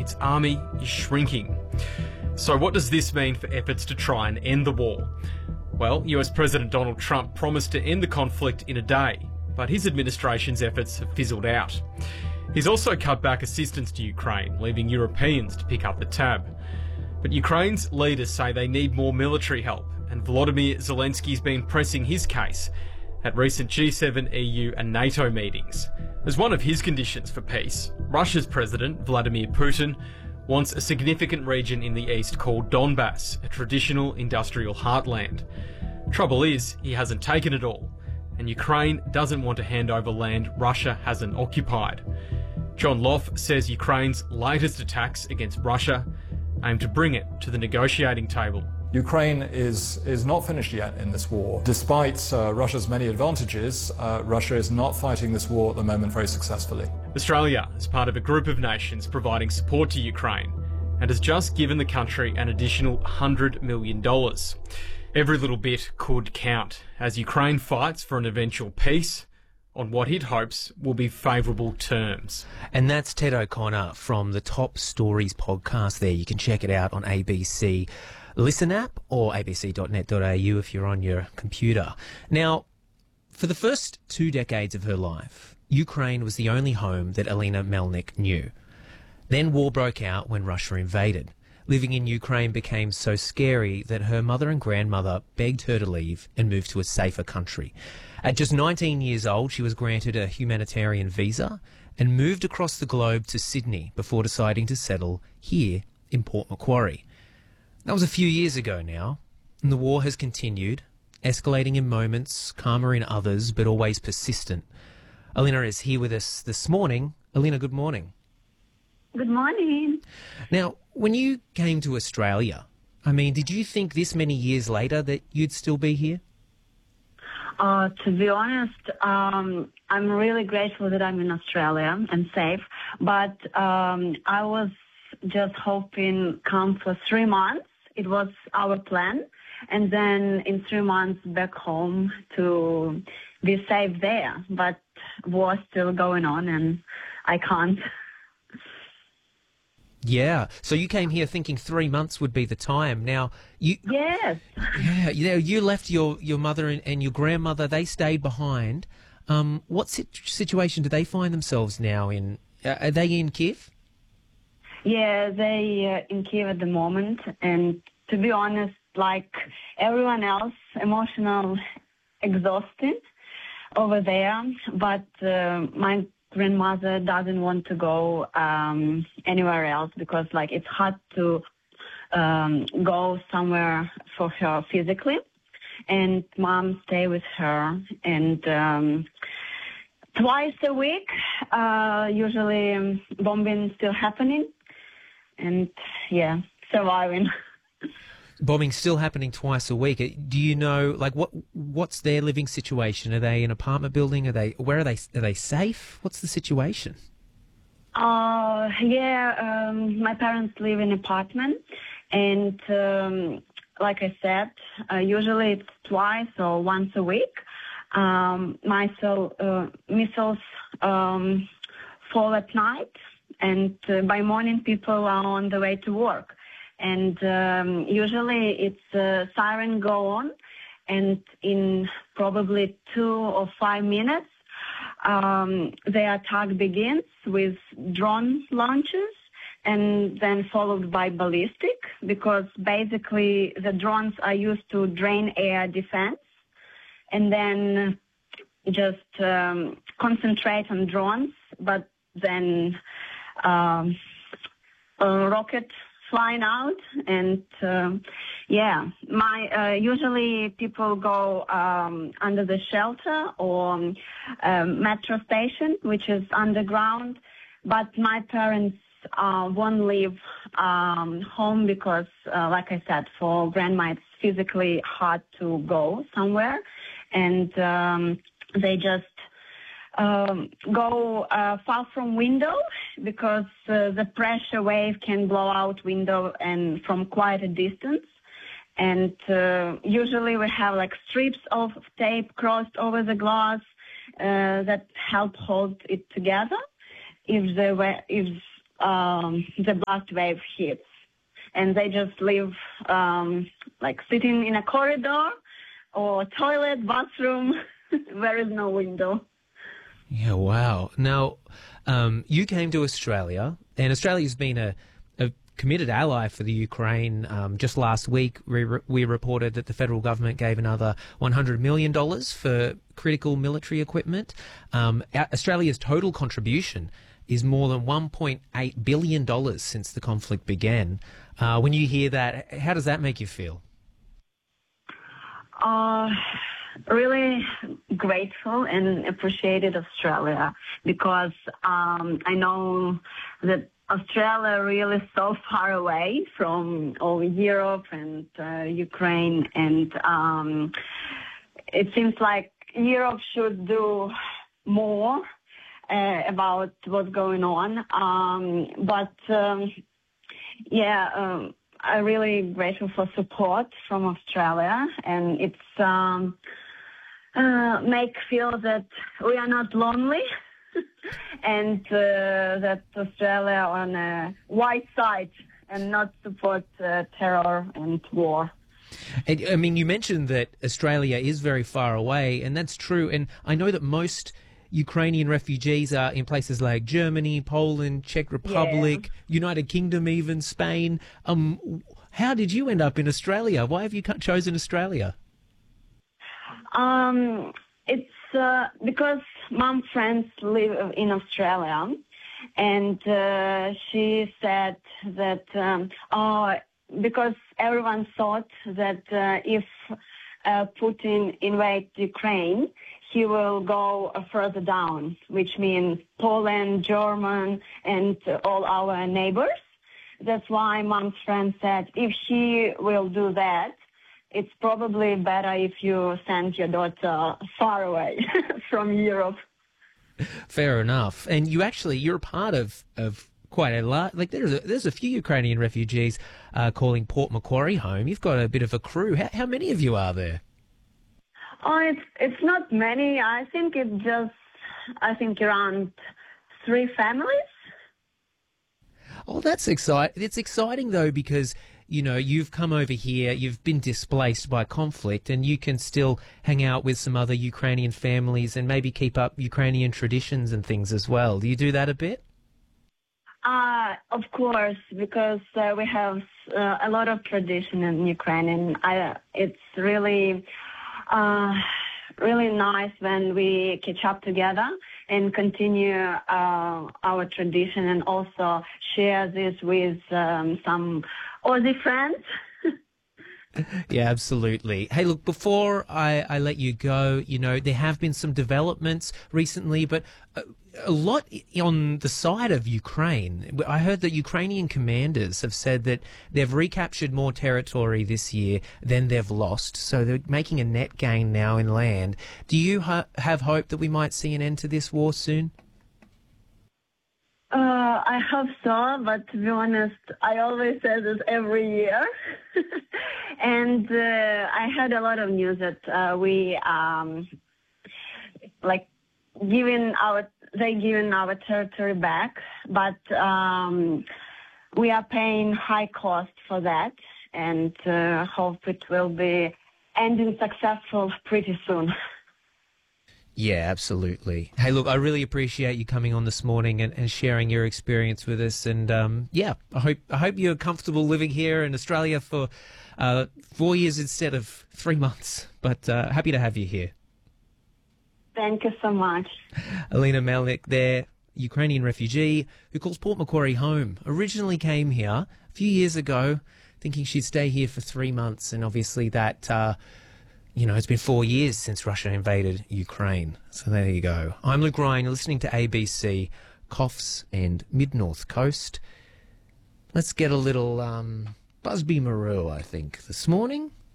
its army is shrinking. So what does this mean for efforts to try and end the war? Well, US President Donald Trump promised to end the conflict in a day, but his administration's efforts have fizzled out. He's also cut back assistance to Ukraine, leaving Europeans to pick up the tab. But Ukraine's leaders say they need more military help, and Volodymyr Zelensky's been pressing his case at recent G7, EU and NATO meetings. As one of his conditions for peace, Russia's President, Vladimir Putin, wants a significant region in the east called Donbass, a traditional industrial heartland. Trouble is, he hasn't taken it all, and Ukraine doesn't want to hand over land Russia hasn't occupied. John Loff says Ukraine's latest attacks against Russia aim to bring it to the negotiating table. Ukraine is not finished yet in this war. Despite Russia's many advantages, Russia is not fighting this war at the moment very successfully. Australia is part of a group of nations providing support to Ukraine and has just given the country an additional $100 million. Every little bit could count as Ukraine fights for an eventual peace on what it hopes will be favourable terms. And that's Ted O'Connor from the Top Stories podcast there. You can check it out on ABC Listen app or abc.net.au if you're on your computer. Now, for the first 2 decades of her life, Ukraine was the only home that Alina Melnik knew. Then war broke out when Russia invaded. Living in Ukraine became so scary that her mother and grandmother begged her to leave and move to a safer country. At just 19 years old, she was granted a humanitarian visa and moved across the globe to Sydney before deciding to settle here in Port Macquarie. That was a few years ago now, and the war has continued, escalating in moments, calmer in others, but always persistent. Alina is here with us this morning. Alina, good morning. Good morning. Now, when you came to Australia, did you think this many years later that you'd still be here? To be honest, I'm really grateful that I'm in Australia and safe, but I was just hoping come for 3 months. It was our plan, and then in 3 months back home to be safe there. But war's still going on, and I can't. Yeah, so you came here thinking 3 months would be the time. Now, Yes. Yeah, you left your mother and your grandmother. They stayed behind. What situation do they find themselves now in? Are they in Kiev? Yeah, they in Kiev at the moment, and to be honest, like everyone else, emotional, exhausted over there. But my grandmother doesn't want to go anywhere else because, like, it's hard to go somewhere for her physically, and mom stay with her, and twice a week, usually bombing still happening. And yeah, surviving. Bombing still happening twice a week. Do you know, like, what's their living situation? Are they in an apartment building? Where are they? Are they safe? What's the situation? My parents live in an apartment, and like I said, usually it's twice or once a week. Missiles fall at night. And by morning, people are on the way to work. And usually it's siren go on, and in probably 2 or 5 minutes, the attack begins with drone launches and then followed by ballistic, because basically the drones are used to drain air defense, and then just concentrate on drones, but then rocket flying out, and usually people go under the shelter or metro station, which is underground, but my parents won't leave home because, like I said, for grandma it's physically hard to go somewhere, and they just go far from window because the pressure wave can blow out window and from quite a distance. And usually we have like strips of tape crossed over the glass that help hold it together if the blast wave hits. And they just live like sitting in a corridor or toilet, bathroom, there is no window. Yeah, wow. Now, you came to Australia, and Australia's been a committed ally for the Ukraine. Just last week, we reported that the federal government gave another $100 million for critical military equipment. Australia's total contribution is more than $1.8 billion since the conflict began. When you hear that, how does that make you feel? Really grateful and appreciated Australia, because I know that Australia really so far away from all Europe and Ukraine, and it seems like Europe should do more about what's going on. I'm really grateful for support from Australia, and it's make feel that we are not lonely and that Australia on a white side and not support terror and war. I mean, you mentioned that Australia is very far away, and that's true. And I know that most Ukrainian refugees are in places like Germany, Poland, Czech Republic, United Kingdom, even Spain. How did you end up in Australia? Why have you chosen Australia? It's because mom friends live in Australia, and she said that because everyone thought that if Putin invades Ukraine, he will go further down, which means Poland, Germany, and all our neighbors. That's why mom's friend said, if he will do that, it's probably better if you send your daughter far away from Europe. Fair enough. And you're a part of quite a lot. Like there's a few Ukrainian refugees calling Port Macquarie home. You've got a bit of a crew. How many of you are there? Oh, it's not many. I think around 3 families. Oh, that's exciting. It's exciting though, because you've come over here, you've been displaced by conflict, and you can still hang out with some other Ukrainian families and maybe keep up Ukrainian traditions and things as well. Do you do that a bit? Of course, because we have a lot of tradition in Ukraine, and it's really nice when we catch up together and continue our tradition, and also share this with some Aussie friends. Yeah, absolutely. Hey, look, before I let you go, there have been some developments recently, but a lot on the side of Ukraine. I heard that Ukrainian commanders have said that they've recaptured more territory this year than they've lost, so they're making a net gain now in land. Do you have hope that we might see an end to this war soon? I hope so, but to be honest, I always say this every year. And I heard a lot of news that we they given our territory back, but we are paying high cost for that, and hope it will be ending successful pretty soon. Yeah, absolutely. Hey, look, I really appreciate you coming on this morning and sharing your experience with us. And I hope you're comfortable living here in Australia for 4 years instead of 3 months. But happy to have you here. Thank you so much. Alina Melnik there, Ukrainian refugee who calls Port Macquarie home. Originally came here a few years ago thinking she'd stay here for 3 months. And obviously that... it's been 4 years since Russia invaded Ukraine. So there you go. I'm Luke Ryan. You're listening to ABC, Coffs and Mid-North Coast. Let's get a little Busby Marou, I think, this morning.